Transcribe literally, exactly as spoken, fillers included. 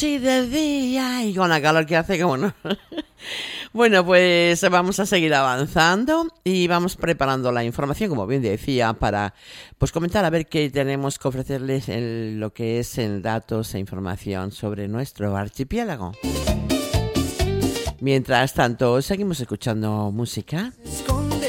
Sí, de día y con la calor que hace, como no. Bueno, pues vamos a seguir avanzando y vamos preparando la información, como bien decía, para pues comentar a ver qué tenemos que ofrecerles en lo que es en datos e información sobre nuestro archipiélago. Mientras tanto, seguimos escuchando música.